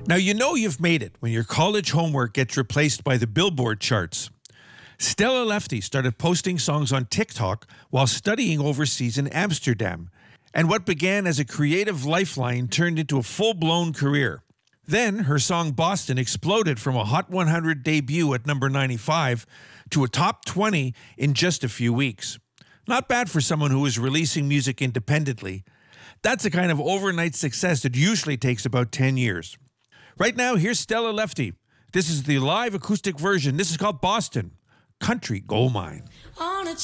Now, you know you've made it when your college homework gets replaced by the Billboard charts. Stella Lefty started posting songs on TikTok while studying overseas in Amsterdam, and what began as a creative lifeline turned into a full-blown career. Then, her song Boston exploded from a Hot 100 debut at number 95 to a top 20 in just a few weeks. Not bad for someone who is releasing music independently. That's the kind of overnight success that usually takes about 10 years. Right now, here's Stella Lefty. This is the live acoustic version. This is called Boston, Country Gold Mine.